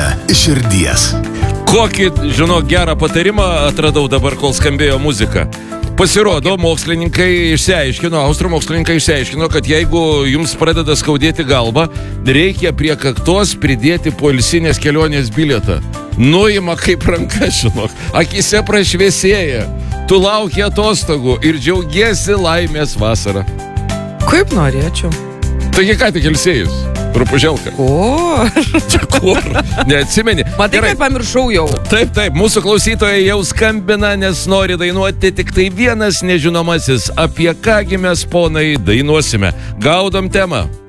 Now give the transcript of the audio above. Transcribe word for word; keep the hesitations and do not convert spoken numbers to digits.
Klausytoja iš širdies. Kokį, žinau, gerą patarimą atradau dabar, kol skambėjo muzika. Pasirodo, mokslininkai išsiaiškino, austrų mokslininkai išsiaiškino, kad jeigu jums pradeda skaudėti galvą, reikia prie kaktos pridėti poilsinės kelionės bilietą. Nuima kaip ranka, žinok, akise prašviesėja. Tu lauki atostogų ir džiaugiesi laimės vasarą. Kaip norėčiau. Taigi ką tik ilsėjus? Rupuželka. Kur? Kur? Neatsimeni. Matai, Gerai. kaip pamiršau jau. Taip, taip, mūsų klausytojai jau skambina, nes nori dainuoti tik tai vienas nežinomasis. Apie kągi mes, ponai, dainuosime. Gaudom temą.